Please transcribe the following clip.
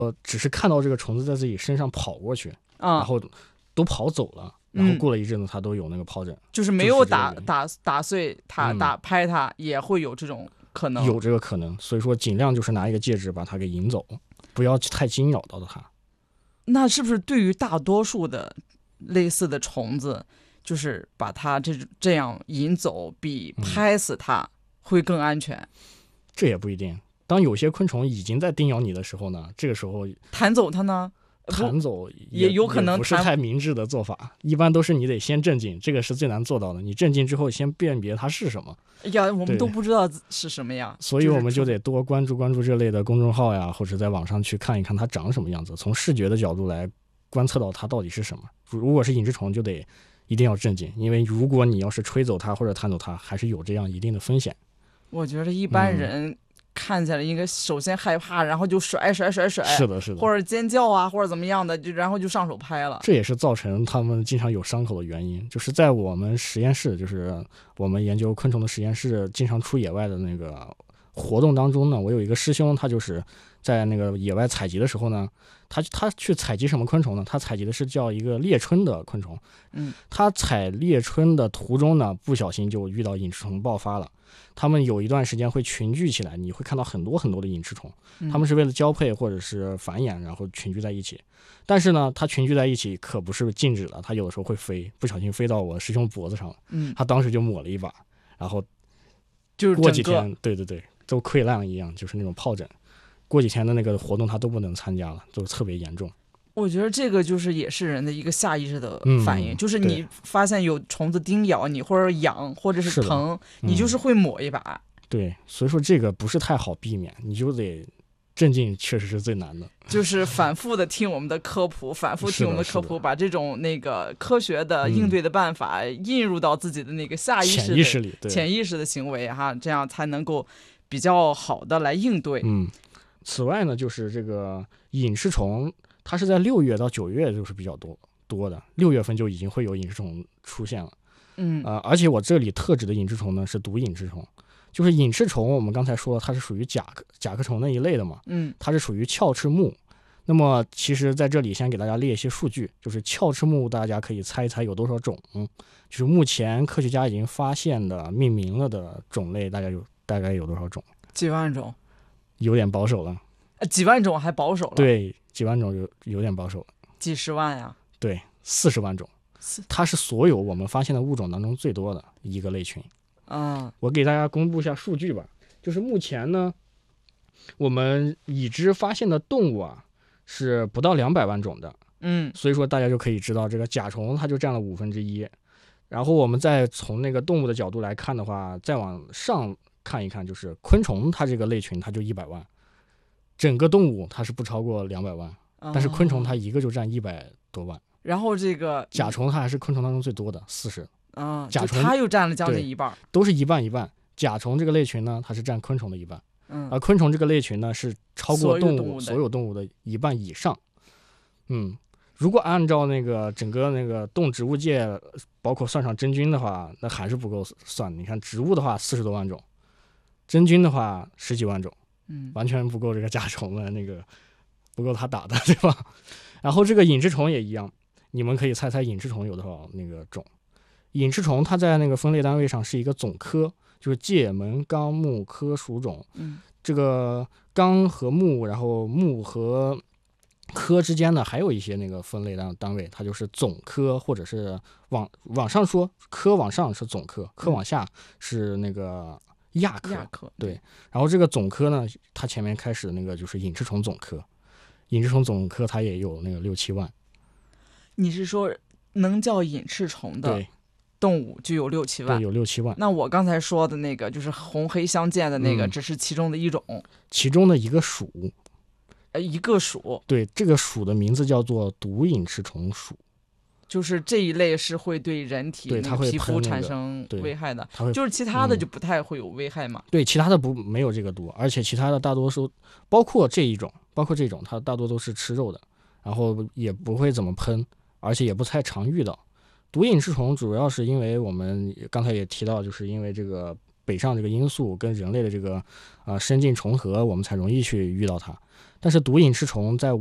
只是看到这个虫子在自己身上跑过去， 啊， 然后都跑走了，然后过了一阵子它都有那个疱疹， 就是没有打就是这个原因打碎它，拍它也会有这种可能。 有这个可能，所以说尽量就是拿一个戒指把它给引走，不要太惊扰到它。 那是不是对于大多数的类似的虫子，就是把它这样引走，比拍死它会更安全？ 这也不一定。当有些昆虫已经在叮咬你的时候呢，这个时候弹走它呢？ 弹走也有可能也不是太明智的做法，一般都是你得先镇静，这个是最难做到的。你镇静之后，先辨别它是什么。 呀，我们都不知道是什么呀， 所以我们就得多关注这类的公众号呀，或者在网上去看一看它长什么样子，从视觉的角度来观测到它到底是什么。如果是隐翅虫，就得一定要镇静，因为如果你要是吹走它或者弹走它，还是有这样一定的风险。 我觉得一般人看起来应该首先害怕，然后就甩，是的，或者尖叫啊，或者怎么样的，然后就上手拍了。 这也是造成他们经常有伤口的原因。就是在我们实验室，就是我们研究昆虫的实验室，经常出野外的那个活动当中呢，我有一个师兄，他就是在那个野外采集的时候呢，他去采集什么昆虫呢？他采集的是叫一个猎春的昆虫。他采猎春的途中呢，不小心就遇到隐翅虫爆发了。他们有一段时间会群聚起来，你会看到很多很多的隐翅虫，他们是为了交配或者是繁衍，然后群聚在一起。但是呢，它群聚在一起可不是静止的，它有的时候会飞，不小心飞到我师兄脖子上了。他当时就抹了一把，然后就是过几天，对，都溃烂一样，就是那种疱疹。过几天的那个活动他都不能参加了，就特别严重。 我觉得这个就是也是人的一个下意识的反应，就是你发现有虫子叮咬你，或者痒，或者是疼，你就是会抹一把。 对，所以说这个不是太好避免，你就得镇静，确实是最难的。 就是反复的听我们的科普，把这种那个科学的应对的办法引入到自己的那个下意识的潜意识的行为哈，这样才能够比较好的来应对。 此外呢，就是这个隐翅虫，它是在6月到9月就是比较多的，6月份就已经会有隐翅虫出现了。而且我这里特指的隐翅虫呢是毒隐翅虫，就是隐翅虫，我们刚才说了，它是属于甲壳虫那一类的嘛，它是属于鞘翅目。那么其实在这里先给大家列一些数据，就是鞘翅目大家可以猜一猜有多少种，就是目前科学家已经发现的命名了的种类，大概有多少种？ 几万种。 有点保守了。 几万种还保守了？ 对，几万种有点保守了。 几十万呀？ 对，40万种。它是所有我们发现的物种当中最多的一个类群。我给大家公布一下数据吧。就是目前呢，我们已知发现的动物啊是不到200万种的。所以说大家就可以知道，这个甲虫它就占了1/5。然后我们再从那个动物的角度来看的话，再往上看一看，就是昆虫它这个类群它就100万，整个动物它是不超过200万，但是昆虫它一个就占100多万。 然后这个甲虫它还是昆虫当中最多的40。甲虫它又占了将近一半， 都是一半一半。甲虫这个类群呢，它是占昆虫的一半，而昆虫这个类群呢是超过所有动物的一半以上。如果按照那个整个那个动植物界，包括算上真菌的话，那还是不够算。你看植物的话40多万种，真菌的话10几万种，完全不够这个甲虫的那个，不够它打的，对吧？然后这个隐翅虫也一样，你们可以猜猜隐翅虫有多少那个种？隐翅虫它在那个分类单位上是一个总科，就是界门纲目科属种。这个纲和目，然后目和科之间呢还有一些那个分类单位，它就是总科，或者是往上说，科往上是总科，科往下是那个亚科。对，然后这个总科呢，它前面开始那个就是隐翅虫总科，隐翅虫总科它也有那个6、7万。 你是说能叫隐翅虫的动物就有6、7万？ 对，有6、7万。 那我刚才说的那个就是红黑相间的那个，只是其中的一种， 其中的一个属。 一个属。 对，这个属的名字叫做毒隐翅虫属。 就是这一类是会对人体皮肤产生危害的，就是其他的就不太会有危害嘛。 对，其他的没有这个毒，而且其他的大多数，包括这种，它大多都是吃肉的，然后也不会怎么喷，而且也不太常遇到。毒隐翅虫主要是因为我们刚才也提到，就是因为这个北上这个因素跟人类的这个生境重合，我们才容易去遇到它。但是毒隐翅虫在